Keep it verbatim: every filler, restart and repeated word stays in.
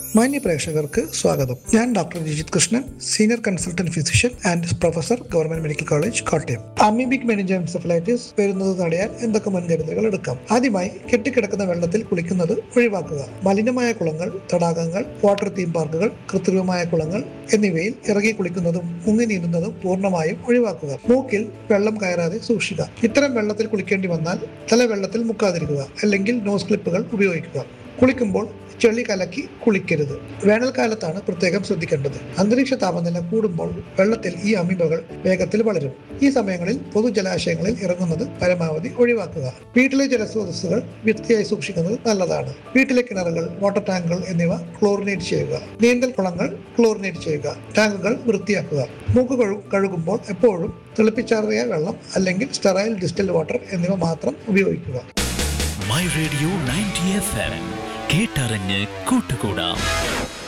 മാന്യ പ്രേക്ഷകർക്ക് സ്വാഗതം. ഞാൻ doctor Jijith Krishnan, senior consultant physician and professor, government medical college, Kottayam. Amoebic മെനിഞ്ചോഎൻസെഫലൈറ്റിസ് വരുന്നത് തടയാൻ എന്തൊക്കെ മുൻകരുതലുകൾ എടുക്കാം? ആദ്യമായി, കെട്ടിക്കിടക്കുന്ന വെള്ളത്തിൽ കുളിക്കുന്നത് ഒഴിവാക്കുക. മലിനമായ കുളങ്ങൾ, തടാകങ്ങൾ, വാട്ടർ തീം പാർക്കുകൾ, കൃത്രിമമായ കുളങ്ങൾ എന്നിവയിൽ ഇറങ്ങി കുളിക്കുന്നതും മുങ്ങി നീന്തുന്നതും പൂർണ്ണമായും ഒഴിവാക്കുക. മൂക്കിൽ വെള്ളം കയറാതെ സൂക്ഷിക്കുക. ഇത്തരം വെള്ളത്തിൽ കുളിക്കേണ്ടി വന്നാൽ തല വെള്ളത്തിൽ മുക്കാതിരിക്കുക, അല്ലെങ്കിൽ നോസ് ക്ലിപ്പുകൾ ഉപയോഗിക്കുക. കുളിക്കുമ്പോൾ ചെളി കലക്കി കുളിക്കരുത്. വേനൽക്കാലത്താണ് പ്രത്യേകം ശ്രദ്ധിക്കേണ്ടത്. അന്തരീക്ഷ താപനില കൂടുമ്പോൾ വെള്ളത്തിൽ ഈ അമീബകൾ വേഗത്തിൽ വളരും. ഈ സമയങ്ങളിൽ പൊതുജലാശയങ്ങളിൽ ഇറങ്ങുന്നത് പരമാവധി ഒഴിവാക്കുക. വീട്ടിലെ ജലസ്രോതസ്സുകൾ വൃത്തിയായി സൂക്ഷിക്കുന്നത് നല്ലതാണ്. വീട്ടിലെ കിണറുകൾ, വാട്ടർ ടാങ്കുകൾ എന്നിവ ക്ലോറിനേറ്റ് ചെയ്യുക. നീന്തൽ കുളങ്ങൾ ക്ലോറിനേറ്റ് ചെയ്യുക. ടാങ്കുകൾ വൃത്തിയാക്കുക. മൂക്ക് കഴുകുമ്പോൾ എപ്പോഴും തിളപ്പിച്ചാറിയ വെള്ളം അല്ലെങ്കിൽ സ്റ്റെറൈൽ ഡിസ്റ്റിൽഡ് വാട്ടർ എന്നിവ മാത്രം ഉപയോഗിക്കുക. My radio ninety F M കേട്ടറിഞ്ഞ് കൂട്ടുകൂടാം.